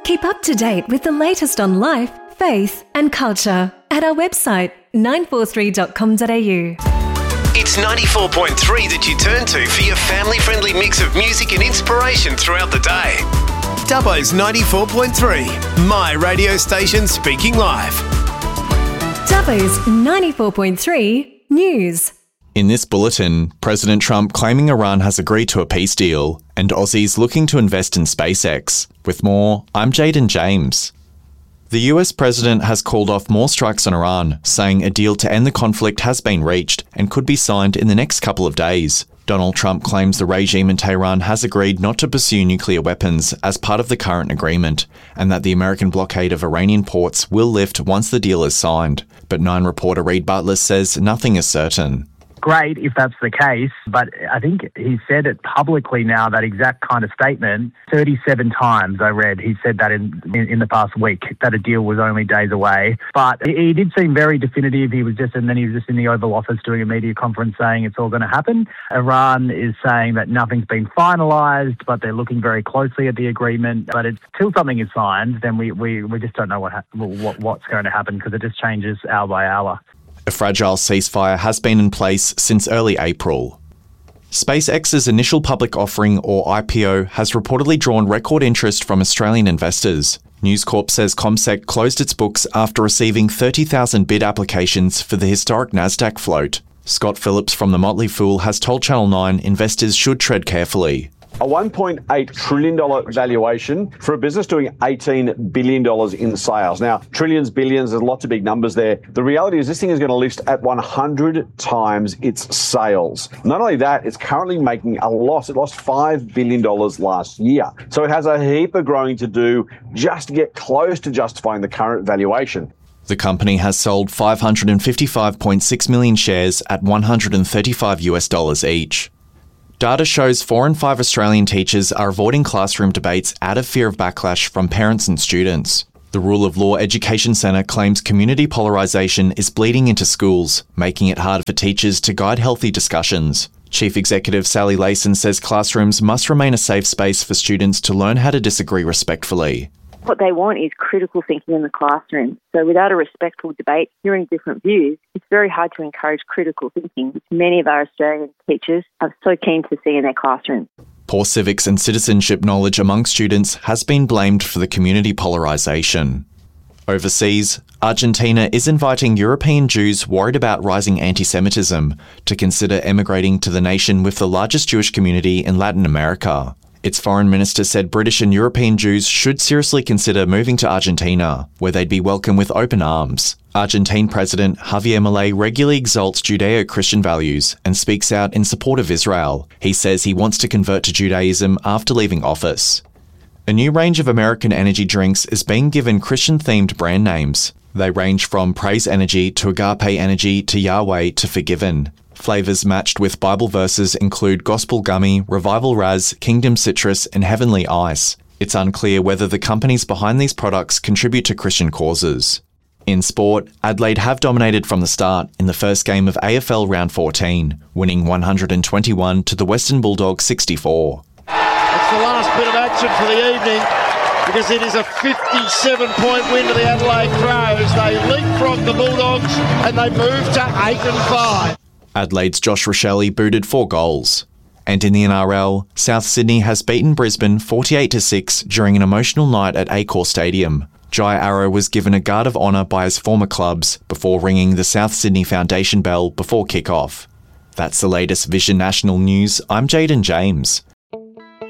Keep up to date with the latest on life, faith and culture at our website 943.com.au. It's 94.3 that you turn to for your family-friendly mix of music and inspiration throughout the day. Dubbo's 94.3, my radio station speaking live. Dubbo's 94.3 News. In this bulletin, President Trump claiming Iran has agreed to a peace deal and Aussies looking to invest in SpaceX. With more, I'm Jaden James. The US president has called off more strikes on Iran, saying a deal to end the conflict has been reached and could be signed in the next couple of days. Donald Trump claims the regime in Tehran has agreed not to pursue nuclear weapons as part of the current agreement, and that the American blockade of Iranian ports will lift once the deal is signed. But Nine reporter Reed Butler says nothing is certain. Great if that's the case, but I think he said it publicly now, that exact kind of statement, 37 times I read. He said that in the past week, that a deal was only days away. But he did seem very definitive. He was just in the Oval Office doing a media conference saying it's all going to happen. Iran is saying that nothing's been finalised, but they're looking very closely at the agreement. But until something is signed, then we just don't know what's going to happen, because it just changes hour by hour. A fragile ceasefire has been in place since early April. SpaceX's initial public offering, or IPO, has reportedly drawn record interest from Australian investors. News Corp says CommSec closed its books after receiving 30,000 bid applications for the historic Nasdaq float. Scott Phillips from The Motley Fool has told Channel 9 investors should tread carefully. A $1.8 trillion valuation for a business doing $18 billion in sales. Now, trillions, billions, there's lots of big numbers there. The reality is this thing is going to list at 100 times its sales. Not only that, it's currently making a loss. It lost $5 billion last year. So it has a heap of growing to do just to get close to justifying the current valuation. The company has sold 555.6 million shares at $135 each. Data shows 4 in 5 Australian teachers are avoiding classroom debates out of fear of backlash from parents and students. The Rule of Law Education Centre claims community polarisation is bleeding into schools, making it hard for teachers to guide healthy discussions. Chief Executive Sally Layson says classrooms must remain a safe space for students to learn how to disagree respectfully. What they want is critical thinking in the classroom. So without a respectful debate, hearing different views, it's very hard to encourage critical thinking, which many of our Australian teachers are so keen to see in their classrooms. Poor civics and citizenship knowledge among students has been blamed for the community polarisation. Overseas, Argentina is inviting European Jews worried about rising anti-Semitism to consider emigrating to the nation with the largest Jewish community in Latin America. Its foreign minister said British and European Jews should seriously consider moving to Argentina, where they'd be welcomed with open arms. Argentine President Javier Milei regularly exalts Judeo-Christian values and speaks out in support of Israel. He says he wants to convert to Judaism after leaving office. A new range of American energy drinks is being given Christian-themed brand names. They range from Praise Energy to Agape Energy to Yahweh to Forgiven. Flavours matched with Bible verses include Gospel Gummy, Revival Raz, Kingdom Citrus and Heavenly Ice. It's unclear whether the companies behind these products contribute to Christian causes. In sport, Adelaide have dominated from the start in the first game of AFL Round 14, winning 121 to the Western Bulldogs 64. It's the last bit of action for the evening, because it is a 57-point win to the Adelaide Crows. They leapfrog the Bulldogs and they move to 8-5. Adelaide's Josh Rochelle booted 4 goals. And in the NRL, South Sydney has beaten Brisbane 48-6 during an emotional night at Accor Stadium. Jai Arrow was given a guard of honour by his former clubs before ringing the South Sydney Foundation bell before kick-off. That's the latest Vision National News. I'm Jaden James.